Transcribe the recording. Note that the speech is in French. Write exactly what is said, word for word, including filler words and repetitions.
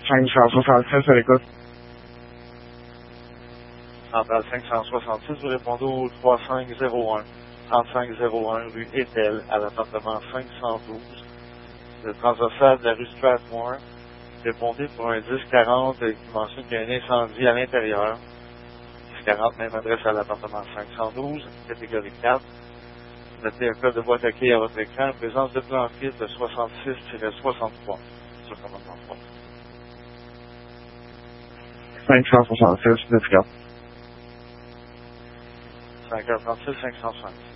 cinq cent soixante-six à l'écoute. Centrale cinq cent soixante-six, vous répondez au trois cinq zéro un, trente-cinq zéro un rue Etel, à l'appartement cinq cent douze, le transversal de la rue Strathmore. Répondez pour un dix quarante qui mentionne qu'il y a un incendie à l'intérieur. dix quarante, même adresse à l'appartement cinq cent douze, catégorie quatre. Notez un code de boîte à clés à votre écran, présence de plan fils de soixante-six soixante-trois sur commandement trois. cinq cent soixante-six, neuf quatre. cinq heures trente-six, cinq cent soixante.